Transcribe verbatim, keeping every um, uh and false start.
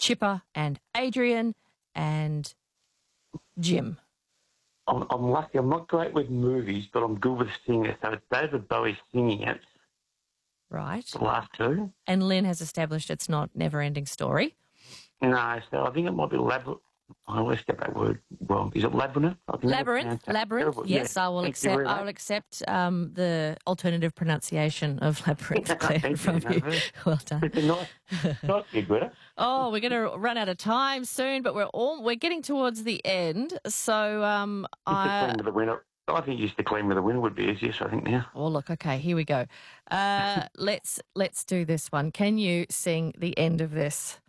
Chipper and Adrian and Jim. I'm, I'm lucky. I'm not great with movies, but I'm good with singers. So it's David Bowie singing it. Right. The last two. And Lynn has established it's not Never-Ending Story. No, so I think it might be Labyrinth. I always get that word wrong. Is it Labyrinth? I can never pronounce Labyrinth, that. Labyrinth. Terrible. Yes, Yeah. I will Thank you accept. very I will much. accept um, the alternative pronunciation of Labyrinth, Claire, Thank from you. you. No, Well done. it's nice. Nice, you, Greta. Oh, we're going to run out of time soon, but we're all we're getting towards the end. So, um, Just to I clean with the winner. I think just to clean with the winner would be easiest. I think now. oh look, okay, here we go. Uh, let's let's do this one. Can you sing the end of this?